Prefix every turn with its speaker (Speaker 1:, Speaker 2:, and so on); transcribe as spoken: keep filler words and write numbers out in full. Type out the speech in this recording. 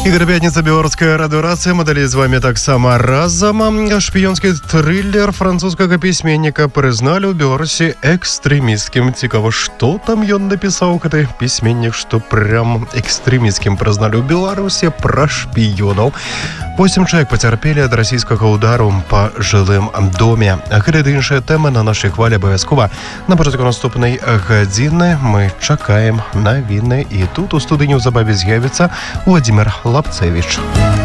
Speaker 1: Ігор Пятніца, беларуская радыёрацыя. Мы далей з вами таксама разам. Шпіёнскі трылер французскага пісьменніка прызналі ў Беларусі экстрэмісцкім. Цікава, што там ён напісаў, гэты пісьменнік, што прям экстрэмісцкім прызналі ў Беларусі пра шпіёнаў. Восем чалавек пацярпелі ад расійскага удару па жылым доме. Гэта ды іншая тэма на нашай хвалі абавязкова. На пачатку наступнай гадзіны мы чакаем навіны. І тут у студыі неўзабаве з'явіцца Владимир Лапцевич.